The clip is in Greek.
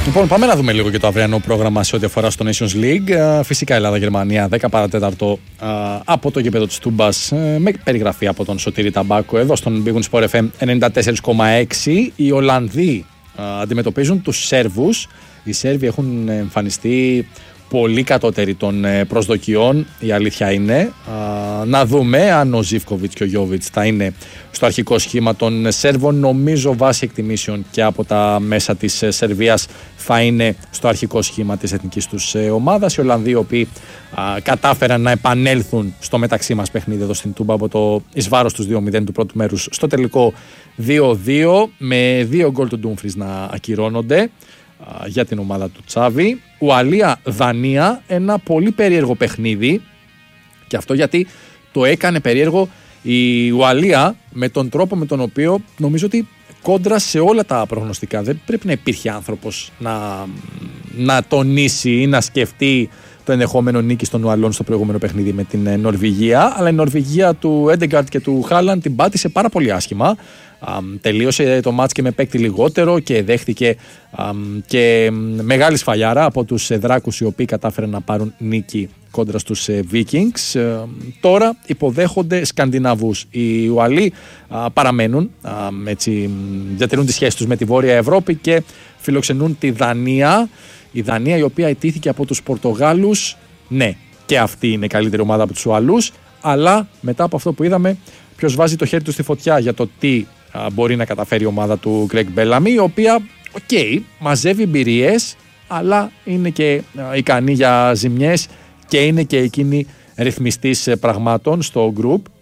Λοιπόν, πάμε να δούμε λίγο και το αυριανό πρόγραμμα σε ό,τι αφορά στο Nations League. Φυσικά Ελλάδα-Γερμανία 10 παρατέταρτο από το γήπεδο της Τούμπας, με περιγραφή από τον Σωτήρη Ταμπάκο εδώ στον Big Sport FM 94,6. Οι Ολλανδοί αντιμετωπίζουν τους Σέρβους. Οι Σέρβοι έχουν εμφανιστεί πολύ κατώτεροι των προσδοκιών, η αλήθεια είναι. Να δούμε αν ο Ζίβκοβιτς και ο Γιόβιτς θα είναι στο αρχικό σχήμα των Σέρβων. Νομίζω βάσει εκτιμήσεων και από τα μέσα της Σερβίας θα είναι στο αρχικό σχήμα της εθνικής τους ομάδας. Οι Ολλανδοί, οι οποίοι κατάφεραν να επανέλθουν στο μεταξύ μας παιχνίδι εδώ στην Τούμπα από το εις βάρος τους 2-0 του πρώτου μέρους στο τελικό 2-2, με 2 γκολ του Ντούμφρις να ακυρώνονται για την ομάδα του Τσάβη. Ουαλία-Δανία, ένα πολύ περίεργο παιχνίδι, και αυτό γιατί το έκανε περίεργο η Ουαλία με τον τρόπο με τον οποίο νομίζω ότι κόντρα σε όλα τα προγνωστικά. Δεν πρέπει να υπήρχε άνθρωπος να τονίσει ή να σκεφτεί το ενδεχόμενο νίκη των Ουαλών στο προηγούμενο παιχνίδι με την Νορβηγία, αλλά η Νορβηγία του Έντεγκαρτ και του Χάλαντ την πάτησε πάρα πολύ άσχημα. Τελείωσε το μάτς και με παίκτη λιγότερο και δέχτηκε και μεγάλη σφαλιάρα από τους Δράκους, οι οποίοι κατάφεραν να πάρουν νίκη κόντρα στους Vikings. Τώρα υποδέχονται Σκανδιναβούς. Οι Ουαλοί παραμένουν, έτσι, διατηρούν τις σχέσεις τους με τη Βόρεια Ευρώπη και φιλοξενούν τη Δανία. Η Δανία, η οποία ετήθηκε από τους Πορτογάλους, ναι, και αυτή είναι η καλύτερη ομάδα από τους Ουαλούς, αλλά μετά από αυτό που είδαμε, ποιος βάζει το χέρι του στη φωτιά για το τι μπορεί να καταφέρει η ομάδα του Γκρέγκ Μπέλαμι, η οποία, μαζεύει εμπειρίες, αλλά είναι και ικανή για ζημιές και είναι και εκείνη ρυθμιστής πραγμάτων στο group.